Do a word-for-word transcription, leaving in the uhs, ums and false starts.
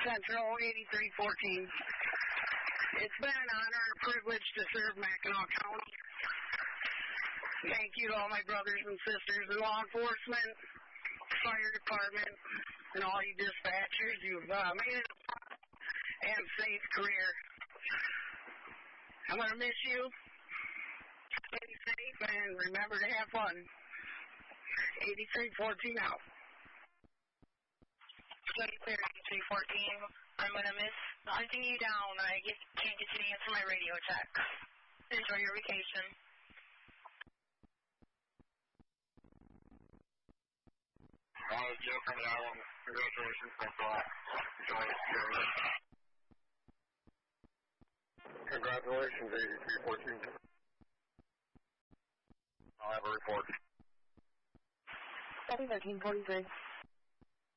Central eighty-three fourteen. It's been an honor and a privilege to serve Mackinac County. Thank you to all my brothers and sisters in law enforcement, fire department, and all you dispatchers. You've uh, made it a fun and safe career. I'm going to miss you. Stay safe and remember to have fun. eighty-three fourteen out. eighty-three fourteen, I'm going to miss hunting you down. I get, can't get you to answer my radio check. Enjoy your vacation. Uh, Joe coming out on congratulations. Thanks a lot. Enjoy your Congratulations, eighty-three fourteen. I'll have a report. thirteen forty-three.